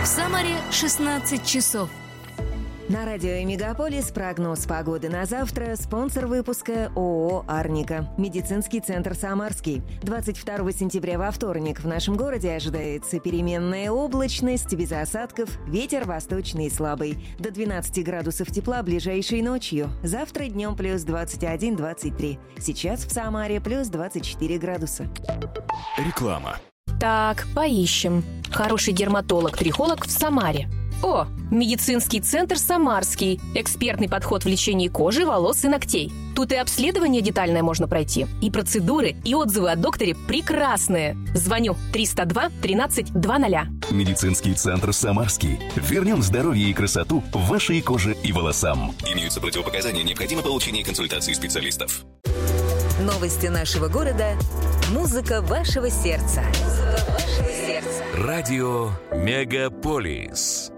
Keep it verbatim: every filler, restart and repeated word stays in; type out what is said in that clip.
В Самаре шестнадцать часов. На радио «Мегаполис» прогноз погоды на завтра. Спонсор выпуска ООО «Арника». Медицинский центр «Самарский». двадцать второго сентября во вторник в нашем городе ожидается переменная облачность, без осадков, ветер восточный слабый. До двенадцати градусов тепла ближайшей ночью. Завтра днем плюс двадцать один - двадцать три. Сейчас в Самаре плюс двадцать четыре градуса. Реклама. Так, поищем. Хороший дерматолог-трихолог в Самаре. О, медицинский центр «Самарский». Экспертный подход в лечении кожи, волос и ногтей. Тут и обследование детальное можно пройти, и процедуры, и отзывы о докторе прекрасные. Звоню триста два тринадцать двадцать. Медицинский центр «Самарский». Вернем здоровье и красоту вашей коже и волосам. Имеются противопоказания, необходимо получение консультации специалистов. Новости нашего города. Музыка вашего сердца. Музыка вашего сердца. Радио «Мегаполис».